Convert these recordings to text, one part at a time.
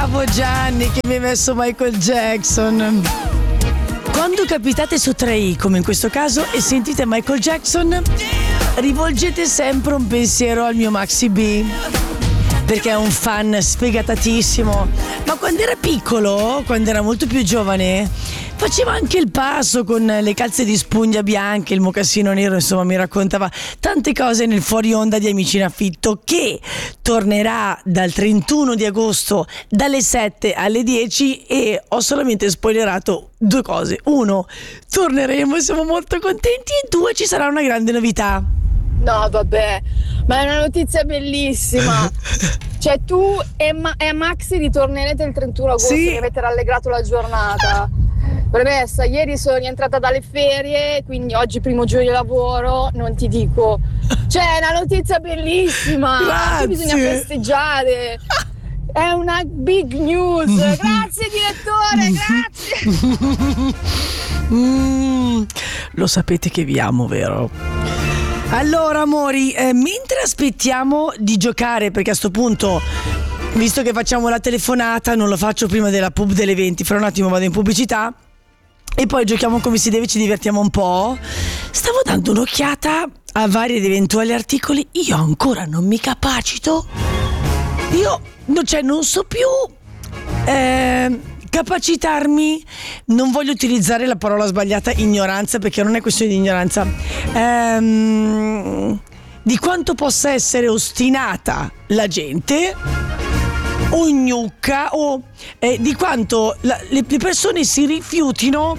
Bravo Gianni che mi hai messo Michael Jackson. Quando capitate su 3i, come in questo caso, e sentite Michael Jackson, rivolgete sempre un pensiero al mio Maxi B, perché è un fan sfegatatissimo. Ma quando era piccolo, quando era molto più giovane, faceva anche il passo con le calze di spugna bianche, il mocassino nero, insomma mi raccontava tante cose nel fuori onda di Amici in Affitto, che tornerà dal 31 di agosto dalle 7 alle 10, e ho solamente spoilerato 2 cose. 1, torneremo e siamo molto contenti, e 2, ci sarà una grande novità. No, vabbè, ma è una notizia bellissima. Cioè tu e Maxi ritornerete il 31 agosto, Sì. che avete rallegrato la giornata. Premessa, ieri sono rientrata dalle ferie, quindi oggi primo giorno di lavoro, non ti dico. Cioè, è una notizia bellissima. Grazie. Qui bisogna festeggiare. È una big news. Grazie direttore, grazie. Lo sapete che vi amo, vero? Allora amori, mentre aspettiamo di giocare, perché a sto punto, visto che facciamo la telefonata, non lo faccio prima della pub delle 20, fra un attimo vado in pubblicità e poi giochiamo come si deve, ci divertiamo un po'. Stavo dando un'occhiata a vari ed eventuali articoli, io ancora non mi capacito, non so più capacitarmi, non voglio utilizzare la parola sbagliata, ignoranza, perché non è questione di ignoranza, di quanto possa essere ostinata la gente o gnocca, o di quanto le persone si rifiutino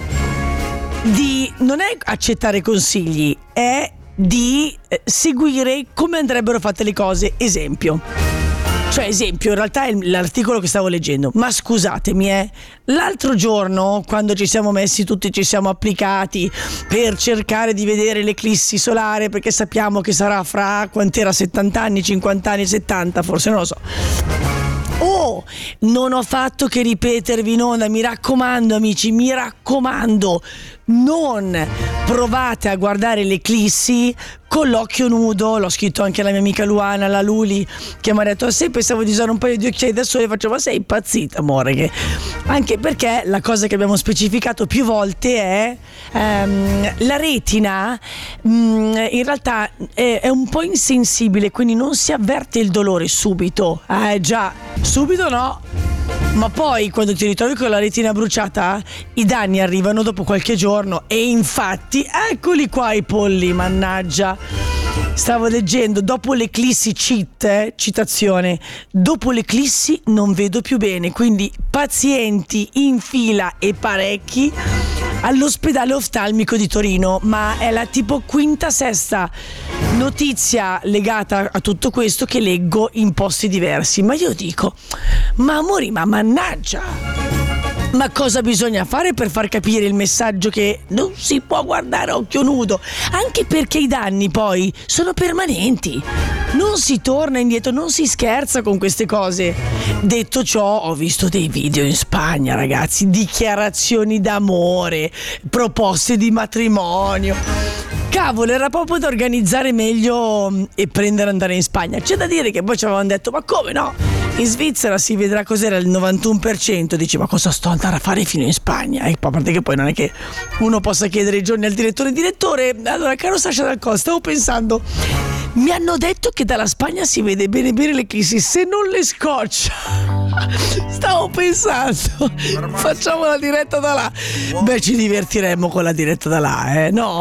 di non è accettare consigli, è di seguire come andrebbero fatte le cose. Esempio, in realtà è l'articolo che stavo leggendo, ma scusatemi, l'altro giorno, quando ci siamo messi tutti, ci siamo applicati per cercare di vedere l'eclissi solare, perché sappiamo che sarà fra quant'era, 70 anni, 50 anni, 70, forse, non lo so. Non ho fatto che ripetervi in onda, mi raccomando amici, mi raccomando, non provate a guardare l'eclissi con l'occhio nudo. L'ho scritto anche alla mia amica Luana, la Luli, che mi ha detto: se pensavo di usare un paio di occhiali da sole, faccio: ma sei impazzita amore? Che... anche perché la cosa che abbiamo specificato più volte è la retina in realtà è un po' insensibile, quindi non si avverte il dolore subito. Già, subito no, ma poi quando ti ritrovi con la retina bruciata i danni arrivano dopo qualche giorno, e infatti eccoli qua i polli, mannaggia. Stavo leggendo, dopo l'eclissi citazione, dopo l'eclissi non vedo più bene, quindi pazienti in fila e parecchi all'ospedale oftalmico di Torino. Ma è la tipo quinta, sesta notizia legata a tutto questo che leggo in posti diversi. Ma io dico: ma amori, ma mannaggia, ma cosa bisogna fare per far capire il messaggio che non si può guardare a occhio nudo? Anche perché i danni poi sono permanenti, non si torna indietro, non si scherza con queste cose. Detto ciò, ho visto dei video in Spagna, ragazzi, dichiarazioni d'amore, proposte di matrimonio. Cavolo, era proprio da organizzare meglio e prendere andare in Spagna. C'è da dire che poi ci avevano detto: ma come no? In Svizzera si vedrà cos'era il 91%. Dici: ma cosa sto andando a fare fino in Spagna? E poi, a parte che poi non è che uno possa chiedere i giorni al direttore. Allora, caro Sasha Dal Costa, stavo pensando, mi hanno detto che dalla Spagna si vede bene l'eclissi, se non le scoccia. Stavo pensando, facciamo la diretta da là. Beh, ci divertiremmo con la diretta da là, no?